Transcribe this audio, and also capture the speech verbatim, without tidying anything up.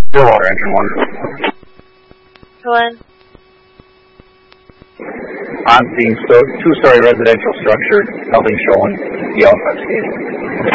Stillwater, engine one. Helen? On scene, so two-story residential structure, nothing showing. The outside skating.